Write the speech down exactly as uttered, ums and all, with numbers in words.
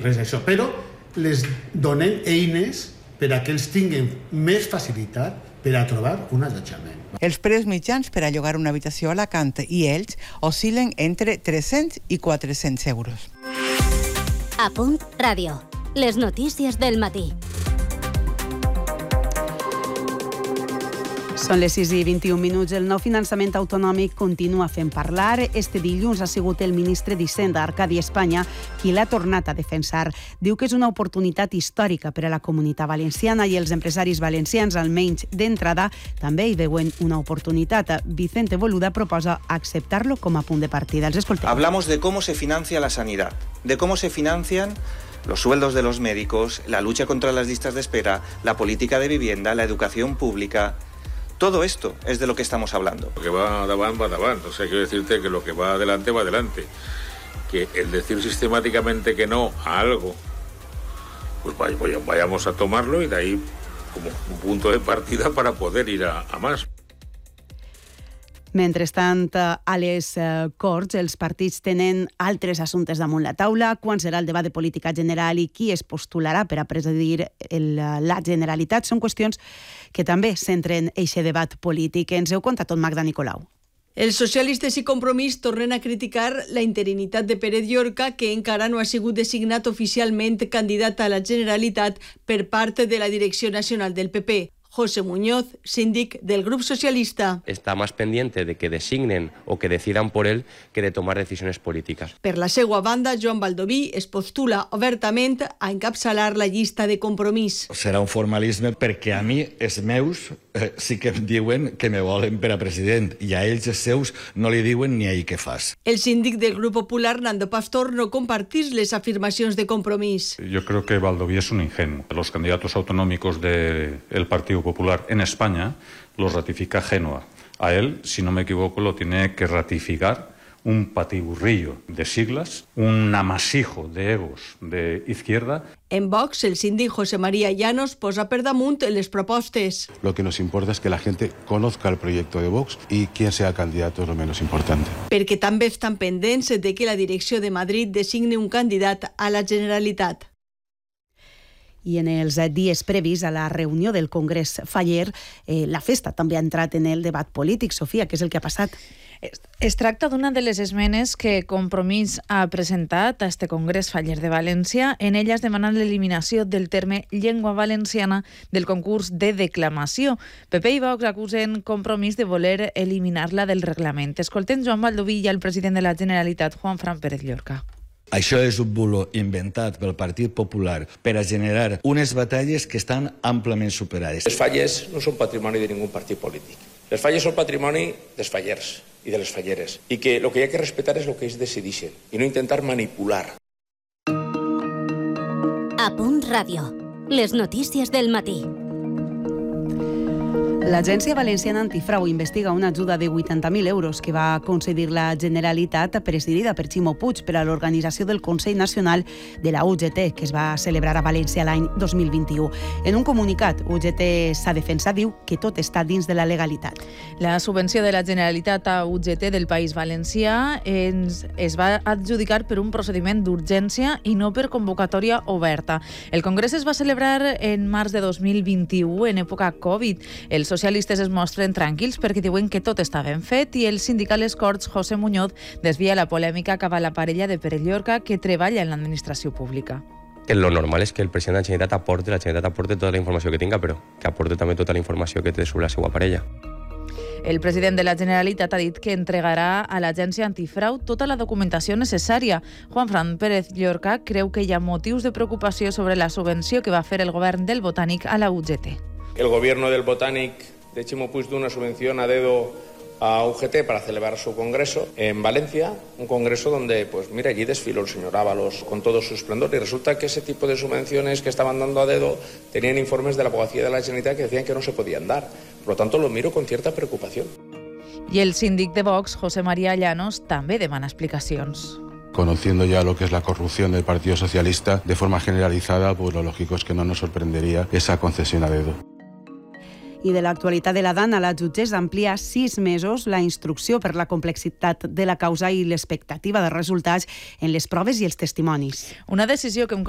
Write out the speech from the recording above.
res d'això, però les donem eines per a que ells tinguin més facilitat per a trobar un allotjament. Els preus mitjans per a llogar una habitació a Alacant i Elx oscil·len entre tres-cents i quatre-cents euros. A Punt Ràdio. Les notícies del matí. Són les sis i vint-i-un minuts. El nou finançament autonòmic continua fent parlar. Este dilluns ha sigut el ministre d'Hisenda, Arcadi Espanya, qui l'ha tornat a defensar. Diu que és una oportunitat històrica per a la comunitat valenciana i els empresaris valencians, almenys d'entrada, també hi veuen una oportunitat. Vicente Boluda proposa acceptar-lo com a punt de partida. Els escoltem. Hablamos de cómo se financia la sanidad, de cómo se financian los sueldos de los médicos, la lucha contra las listas de espera, la política de vivienda, la educación pública. Todo esto es de lo que estamos hablando. Lo que va davant, va davant. O sea, quiero decirte que lo que va adelante, va adelante. Que el decir sistemáticamente que no a algo, pues vayamos a tomarlo y de ahí como un punto de partida para poder ir a, a más. Mentrestant, a les Corts, els partits tenen altres assumptes damunt la taula. Quan serà el debat de política general i qui es postularà per a presidir el, la Generalitat són qüestions que també centren eixe debat polític. Ens heu contat tot, Magda Nicolau. Els socialistes i Compromís tornen a criticar la interinitat de Pérez Llorca, que encara no ha sigut designat oficialment candidat a la Generalitat per part de la Direcció Nacional del P P. José Muñoz, síndic del Grupo Socialista. Está más pendiente de que designen o que decidan por él que de tomar decisiones políticas. Per la seua banda, Joan Baldoví es postula obertament a encapçalar la llista de Compromís. Serà un formalisme perquè a mi, els meus, eh, sí que em diuen que me volen per a president i a ells, els seus, no li diuen ni ahir què fas. El síndic del Grup Popular, Nando Pastor, no compartís les afirmacions de Compromís. Yo creo que Baldoví es un ingenuo. Los candidatos autonómicos del Partido Popular en España los ratifica Génova. A él, si no me equivoco, lo tiene que ratificar un patiburrillo de siglas, un amasijo de egos de izquierda. En Vox, el síndic José María Llanos posa per damunt les propostes. Lo que nos importa es que la gente conozca el proyecto de Vox y quién sea candidato es lo menos importante. Perquè també estan pendents de que la direcció de Madrid designe un candidat a la Generalitat. I en els dies previs a la reunió del Congrés Faller, eh, la festa també ha entrat en el debat polític. Sofia, què és el que ha passat? Es, es tracta d'una de les esmenes que Compromís ha presentat a este Congrés Faller de València. En ella es demana l'eliminació del terme llengua valenciana del concurs de declamació. P P i Vox acusen Compromís de voler eliminar-la del reglament. Escoltem Joan Baldoví i el president de la Generalitat, Juanfran Pérez Llorca. Això és un bulo inventat pel Partit Popular per a generar unes batalles que estan amplament superades. Les falles no són patrimoni de ningú partit polític. Les falles són patrimoni dels fallers i de les falleres. I que el que hi ha que respectar és el que ells decideixen i no intentar manipular. A Punt Ràdio. Les notícies del matí. L'Agència Valenciana Antifrau investiga una ajuda de vuitanta mil euros que va concedir la Generalitat presidida per Ximo Puig per a l'organització del Consell Nacional de la U G T, que es va celebrar a València l'any dos mil vint-i-u. En un comunicat, U G T s'ha defensat, diu que tot està dins de la legalitat. La subvenció de la Generalitat a U G T del País Valencià ens, es va adjudicar per un procediment d'urgència i no per convocatòria oberta. El Congrés es va celebrar en març de dos mil vint-i-u, en època Covid. Els socialistes es mostren tranquils perquè diuen que tot està ben fet i el sindical Les Corts, José Muñoz, desvia la polèmica cap a la parella de Pérez Llorca que treballa en l'administració pública. Lo normal és que el president de la Generalitat aporte, la Generalitat aporte tota la informació que tinga, però que aporte també tota la informació que té sobre la seva parella. El president de la Generalitat ha dit que entregarà a l'Agència Antifrau tota la documentació necessària. Juanfran Pérez Llorca creu que hi ha motius de preocupació sobre la subvenció que va fer el govern del Botànic a la U G T. El gobierno del Botànic de Ximo Puig dio una subvención a dedo a U G T para celebrar su congreso en Valencia, un congreso donde, pues mira, allí desfiló el señor Ábalos con todo su esplendor y resulta que ese tipo de subvenciones que estaban dando a dedo tenían informes de la abogacía de la Generalitat que decían que no se podían dar. Por lo tanto, lo miro con cierta preocupación. Y el síndic de Vox, José María Llanos, també demana explicacions. Conociendo ya lo que es la corrupción del Partido Socialista de forma generalizada, pues lo lógico es que no nos sorprendería esa concesión a dedo. I de l'actualitat de la Dana, la jutgessa amplia sis mesos la instrucció per la complexitat de la causa i l'expectativa de resultats en les proves i els testimonis. Una decisió que hem